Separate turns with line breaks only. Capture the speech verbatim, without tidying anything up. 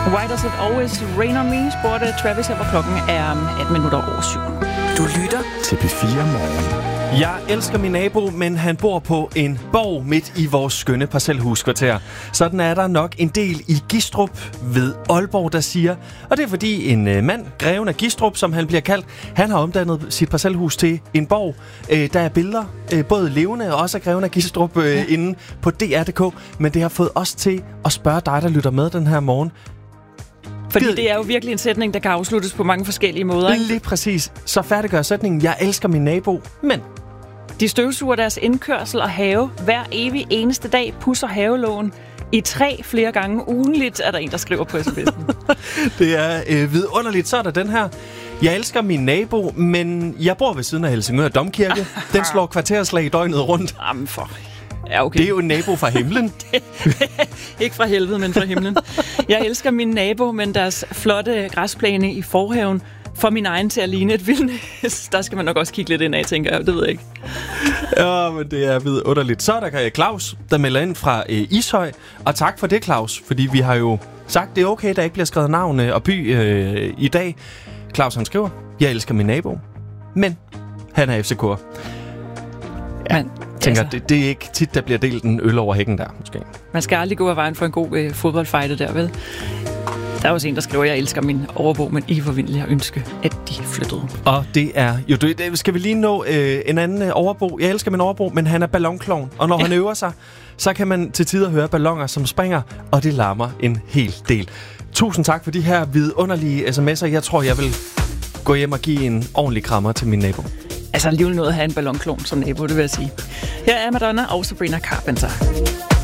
Why does it always rain on me, spurgte Travis her, hvor klokken er atten minutter over syv.
Du lytter
til P fire Morgen.
Jeg elsker min nabo, men han bor på en borg midt i vores skønne parcelhuskvarter. Sådan er der nok en del i Gistrup ved Aalborg, der siger. Og det er fordi en øh, mand, greven af Gistrup, som han bliver kaldt, han har omdannet sit parcelhus til en borg. Øh, der er billeder, øh, både levende og også af greven af Gistrup øh, ja. inde på D R punktum d k. Men det har fået os til at spørge dig, der lytter med den her morgen.
Fordi det er jo virkelig en sætning, der kan afsluttes på mange forskellige måder, ikke?
Lige præcis. Så færdiggør sætningen. Jeg elsker min nabo, men...
De støvsuger deres indkørsel og have hver evig eneste dag, pusser havelågen i tre flere gange ugenligt, er der en, der skriver på sms'en.
Det er øh, vidunderligt. Så er der den her. Jeg elsker min nabo, men jeg bor ved siden af Helsingør Domkirke. Den slår kvarterslag døgnet rundt.
Jamen for... Ja, okay.
Det er jo en nabo fra himlen.
Ikke fra helvede, men fra himlen. Jeg elsker min nabo, men deres flotte græsplæne i forhaven får min egen til at ligne et vildnæs. Der skal man nok også kigge lidt ind af, tænker jeg. Det ved jeg ikke.
Ja, men det er vidunderligt. Så er der Claus, der melder ind fra øh, Ishøj. Og tak for det, Claus. Fordi vi har jo sagt, det er okay, der ikke bliver skrevet navn øh, og by øh, i dag. Claus, han skriver, jeg elsker min nabo, men han er F C K'er. Ja.
Men
tænker,
altså,
det, det er ikke tit, der bliver delt en øl over hækken der, måske.
Man skal aldrig gå af vejen for en god øh, fodboldfighter der, vel? Der er også en, der skriver, jeg elsker min overbo, men I forvindelig har ønske, at de flyttede.
Og det er jo, det, det skal vi lige nå øh, en anden øh, overbo. Jeg elsker min overbo, men han er ballonklovn. Og når ja. han øver sig, så kan man til tider høre balloner, som springer, og det larmer en hel del. Tusind tak for de her vidunderlige sms'er. Jeg tror, jeg vil gå hjem og give en ordentlig krammer til min nabo.
Altså alligevel noget at have en ballonklon som nabo, det vil jeg sige. Her er Madonna og Sabrina Carpenter.